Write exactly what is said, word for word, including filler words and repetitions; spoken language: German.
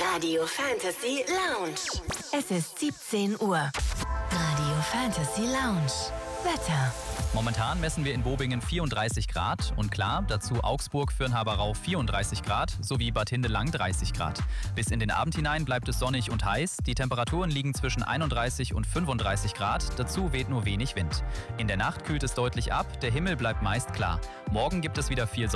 Radio Fantasy Lounge. Es ist siebzehn Uhr. Radio Fantasy Lounge. Wetter. Momentan messen wir in Bobingen vierunddreißig Grad und klar, dazu Augsburg, Fürnhaberau vierunddreißig Grad sowie Bad Hindelang dreißig Grad. Bis in den Abend hinein bleibt es sonnig und heiß. Die Temperaturen liegen zwischen einunddreißig und fünfunddreißig Grad, dazu weht nur wenig Wind. In der Nacht kühlt es deutlich ab, der Himmel bleibt meist klar. Morgen gibt es wieder viel Sonne.